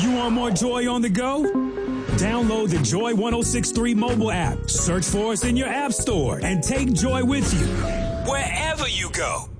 You want more joy on the go? Download the Joy 106.3 mobile app. Search for us in your app store and take Joy with you wherever you go.